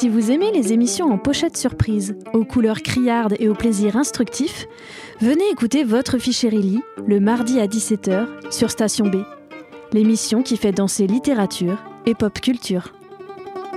Si vous aimez les émissions en pochette surprise, aux couleurs criardes et au plaisir instructif, venez écouter Votre Fichérie le mardi à 17h sur Station B. L'émission qui fait danser littérature et pop culture.